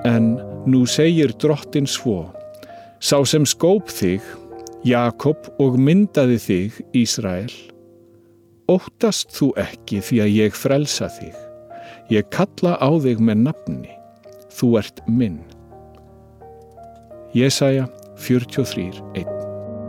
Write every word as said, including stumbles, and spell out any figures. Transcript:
En nú segir Drottinn svo: Sá sem skóp þig, Jakob, og myndaði þig, Ísrael, óttast þú ekki því að ég frelsa þig. Ég kalla á þig með nafni, þú ert minn. Jesaja fjörutíu og þrjú, eitt.